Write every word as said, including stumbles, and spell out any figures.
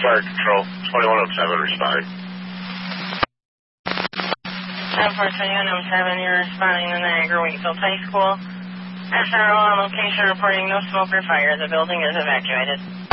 Fire Control, twenty-one oh seven, responding. ten four twenty-one oh seven, you're responding to Niagara Wheatfield High School. S R O on location reporting no smoke or fire. The building is evacuated.